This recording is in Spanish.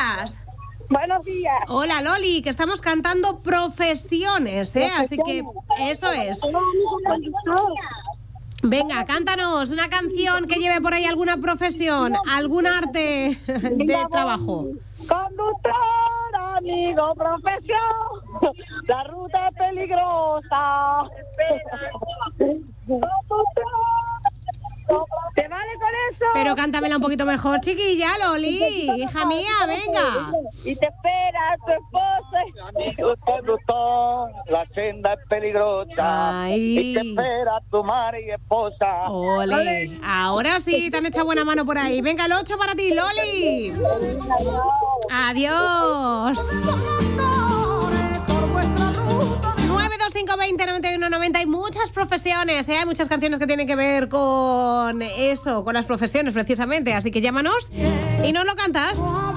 días. Buenos días. Hola, Loli, que estamos cantando profesiones, ¿eh? Así que eso es. Venga, cántanos una canción que lleve por ahí alguna profesión, algún arte de trabajo. Conductor, amigo, profesión. La ruta es peligrosa. ¿Te vale con eso? Pero cántamela un poquito mejor, chiquilla, Loli, hija mía, venga. Y te espera tu esposa. Amigo conductor, la senda es peligrosa. Ay. Y te espera tu madre y esposa. Ole, ahora sí, te han echado buena mano por ahí. Venga, el 8 para ti, Loli. Adiós. 925209190. Hay muchas profesiones, ¿eh? Hay muchas canciones que tienen que ver con eso, con las profesiones precisamente. Así que llámanos y nos lo cantas.